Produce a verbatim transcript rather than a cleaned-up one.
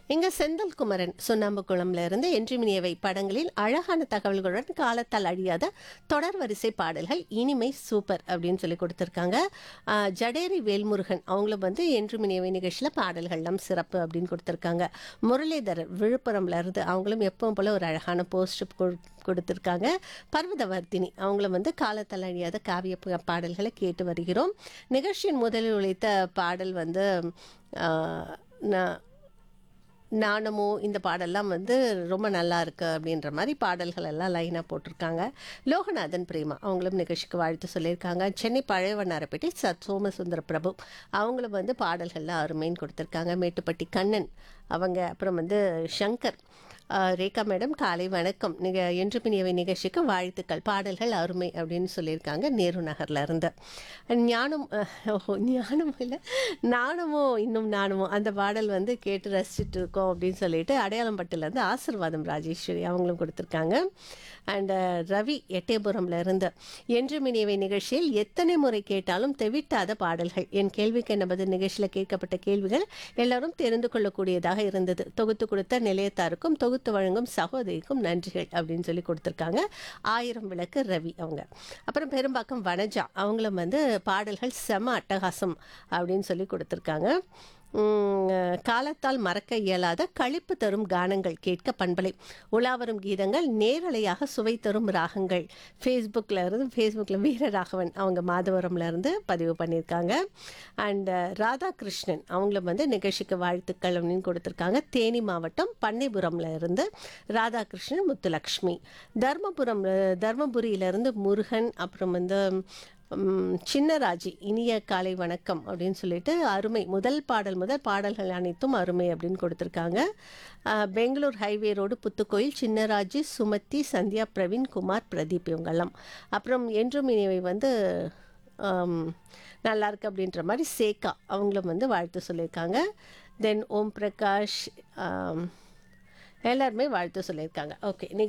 இங்க செந்தில் குமரன் சுண்ணாம்புக்குளம்ல இருந்து என்றுமினியவை படங்களில் அழகான தகவல்களுடன் காலத்தால் அழியாத தொடர் வரிசை பாடல்கள் இனிமை சூப்பர் அப்படின்னு சொல்லி கொடுத்துருக்காங்க. ஆஹ் ஜடேரி வேல்முருகன் அவங்களும் வந்து என்றுமினியவை நிகழ்ச்சியில் பாடல்கள்லாம் சிறப்பு அப்படின்னு கொடுத்துருக்காங்க. முரளிதரர் விழுப்புரம்ல இருந்து அவங்களும் எப்பவும் போல ஒரு அழகான போஸ்ட் கொடுத்துருக்காங்க. பர்வதவர்த்தினி அவங்களும் வந்து காலத்தால் அழியாத காவிய ப- பாடல்களை கேட்டு வருகிறோம். நிகழ்ச்சியின் முதலில் உழைத்த பாடல் வந்து ஆஹ் நா- நாணமோ இந்த பாடல்லாம் வந்து ரொம்ப நல்லா இருக்கு அப்படின்ற மாதிரி பாடல்கள் எல்லாம் லைனாக போட்டிருக்காங்க. லோகநாதன் பிரேமா அவங்களும் நிகழ்ச்சிக்கு வாழ்த்து சொல்லியிருக்காங்க. சென்னை பழையவண்ணாரப்பேட்டை சத் சோமசுந்தர பிரபு அவங்களும் வந்து பாடல்கள்லாம் அருமைன்னு கொடுத்துருக்காங்க. மேட்டுப்பட்டி கண்ணன் அவங்க அப்புறம் வந்து சங்கர் ஆஹ் ரேகா மேடம் காலை வணக்கம் நிக என்றுமினியவை நிகழ்ச்சிக்கு வாழ்த்துக்கள் பாடல்கள் அருமை அப்படின்னு சொல்லியிருக்காங்க. நேரு நகர்ல இருந்து ஞானம் அஹ், ஓ ஞானம் இல்லை நாணமோ இன்னும் நாணமோ அந்த பாடல் வந்து கேட்டு ரசிச்சுட்டு இருக்கோம் அப்படின்னு சொல்லிட்டு அடையாளம் பட்டுலேருந்து ஆசீர்வாதம் ராஜேஸ்வரி அவங்களும் கொடுத்துருக்காங்க. அண்ட் ரவி எட்டயபுரம்ல இருந்து என்றுமினியவை நிகழ்ச்சியில் எத்தனை முறை கேட்டாலும் தெவிட்டாத பாடல்கள் என் கேள்விக்கு என்ன பதில் நிகழ்ச்சியில் கேட்கப்பட்ட கேள்விகள் எல்லாரும் தெரிந்து கொள்ளக்கூடியதாக இருந்தது. தொகுத்து கொடுத்த நிலையத்தாருக்கும் தொகுத்து வழங்கும் சகோதரிக்கும் நன்றிகள் அப்படின்னு சொல்லி கொடுத்துருக்காங்க. ஆயிரம் விளக்கு ரவி அவங்க. அப்புறம் பெரும்பாக்கம் வனஜா அவங்களும் வந்து பாடல்கள் செம அட்டகாசம் அப்படின்னு சொல்லி கொடுத்துருக்காங்க. உம், காலத்தால் மறக்க இயலாத களிப்பு தரும் கானங்கள் கேட்க பண்பலை உலாவரும் கீதங்கள் நேரலையாக சுவை தரும் ராகங்கள் ஃபேஸ்புக்கில் இருந்து ஃபேஸ்புக்கில் வீரராகவன் அவங்க மாதவரம்ல இருந்து பதிவு பண்ணியிருக்காங்க. அண்ட் ராதாகிருஷ்ணன் அவங்களும் வந்து நிகழ்ச்சிக்கு வாழ்த்துக்கள் அப்படின்னு கொடுத்துருக்காங்க. தேனி மாவட்டம் பண்ணைபுரம்ல இருந்து ராதாகிருஷ்ணன் முத்துலக்ஷ்மி. தர்மபுரம் தர்மபுரியிலிருந்து முருகன் அப்புறம் வந்து உம், சின்னராஜி இனிய காலை வணக்கம் அப்படின்னு சொல்லிட்டு அருமை முதல் பாடல் முதல் பாடல்கள் அனைத்தும் அருமை அப்படின்னு கொடுத்துருக்காங்க. ஆஹ், பெங்களூர் ஹைவே ரோடு புத்துக்கோயில் சின்னராஜி சுமதி சந்தியா பிரவீன் குமார் பிரதீப் இவங்கெல்லாம். அப்புறம் என்றும் இனியவை வந்து ஆம், நல்லா இருக்கு அப்படின்ற மாதிரி சேகா அவங்களும் வந்து வாழ்த்து சொல்லியிருக்காங்க. தென் ஓம் பிரகாஷ் ஆம், எல்லாருமே வாழ்த்து சொல்லியிருக்காங்க. ஓகே.